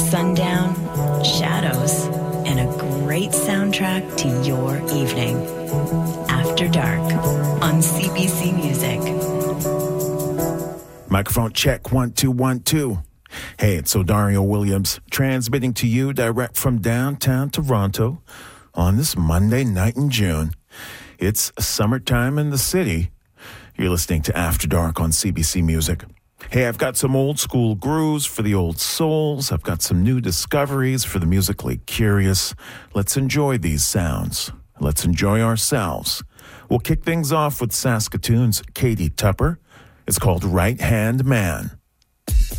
sundown, shadows, and a great soundtrack to your evening. After Dark on CBC Music. Microphone check, 1 2 1 2. Hey, it's Odario Williams, transmitting to you direct from downtown Toronto on this Monday night in June. It's summertime in the city. You're listening to After Dark on CBC Music. Hey, I've got some old school grooves for the old souls. I've got some new discoveries for the musically curious. Let's enjoy these sounds. Let's enjoy ourselves. We'll kick things off with Saskatoon's Katie Tupper. It's called Right Hand Man.